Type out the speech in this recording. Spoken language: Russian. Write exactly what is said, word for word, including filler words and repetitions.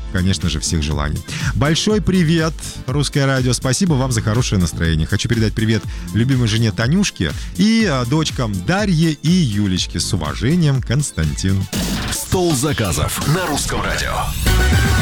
конечно же, всех желаний. Большой привет, Русское радио. Спасибо вам за хорошее настроение. Хочу передать привет любимой жене Танюшке и а, дочкам Дарье и Юлечке. С уважением, Константин. Стол заказов на Русском радио.